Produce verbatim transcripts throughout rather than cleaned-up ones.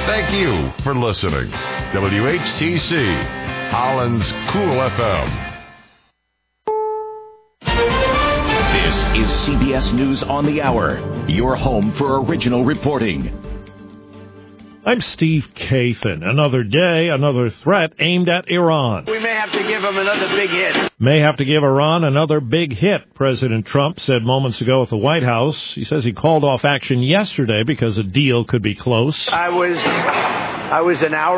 Thank you for listening. W H T C, Holland's Cool F M. This is C B S News on the Hour, your home for original reporting. I'm Steve Kathan. Another day, another threat aimed at Iran. We may have to give them another big hit. May have to give Iran another big hit, President Trump said moments ago at the White House. He says he called off action yesterday because a deal could be close. I was, I was an hour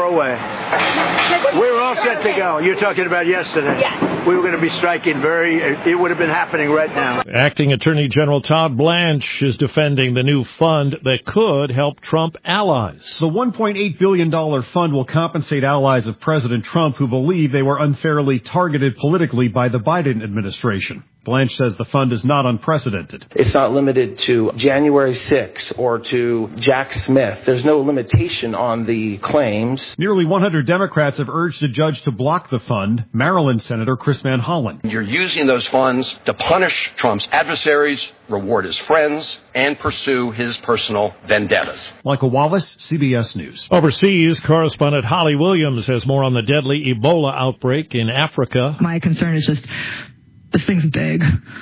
away. We were all set to go. You're talking about yesterday. Yes. We were going to be striking very, it would have been happening right now. Acting Attorney General Todd Blanche is defending the new fund that could help Trump allies. The one point eight billion dollars fund will compensate allies of President Trump who believe they were unfairly targeted politically by the Biden administration. Blanche says the fund is not unprecedented. It's not limited to January sixth or to Jack Smith. There's no limitation on the claims. Nearly one hundred Democrats have urged a judge to block the fund. Maryland Senator Chris Van Hollen. You're using those funds to punish Trump's adversaries, reward his friends, and pursue his personal vendettas. Michael Wallace, C B S News. Overseas, correspondent Holly Williams has more on the deadly Ebola outbreak in Africa. My concern is just this thing's big,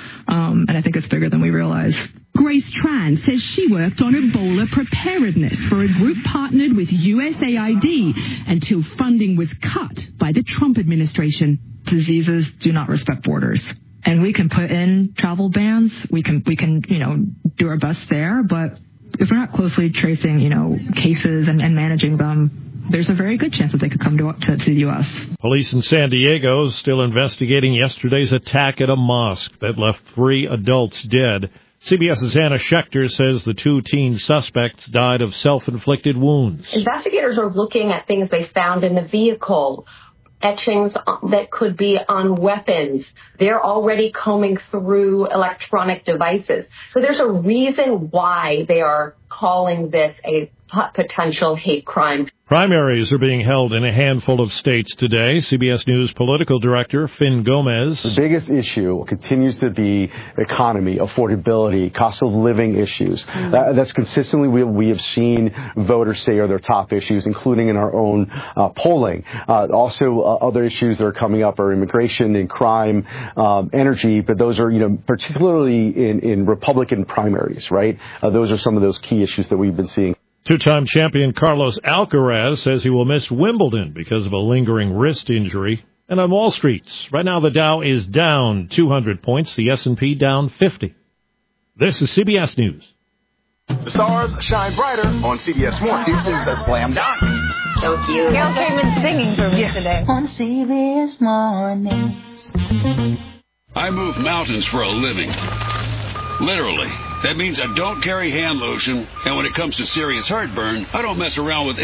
um, and I think it's bigger than we realize. Grace Tran says she worked on Ebola preparedness for a group partnered with U S A I D until funding was cut by the Trump administration. Diseases do not respect borders. And we can put in travel bans. We can, we can, you know, do our best there. But if we're not closely tracing, you know, cases and, and managing them, there's a very good chance that they could come to, to, to the U S. Police in San Diego still investigating yesterday's attack at a mosque that left three adults dead. CBS's Anna Schechter says the two teen suspects died of self-inflicted wounds. Investigators are looking at things they found in the vehicle, etchings that could be on weapons. They're already combing through electronic devices. So there's a reason why they are calling this a potential hate crime. Primaries are being held in a handful of states today. C B S News political director Finn Gomez. The biggest issue continues to be economy, affordability, cost of living issues. Mm-hmm. That, that's consistently we, we have seen voters say are their top issues, including in our own uh, polling. Uh, also, uh, other issues that are coming up are immigration and crime, um, energy, but those are, you know, particularly in, in Republican primaries, right? Uh, those are some of those key issues that we've been seeing. Two-time champion Carlos Alcaraz says he will miss Wimbledon because of a lingering wrist injury. And on Wall Street, right now the Dow is down two hundred points, the S and P down fifty. This is C B S News. The stars shine brighter on C B S Morning. This is a slam dunk. So cute. Carol came in singing for me yes. today. On C B S Mornings. I move mountains for a living. Literally. That means I don't carry hand lotion, and when it comes to serious heartburn, I don't mess around with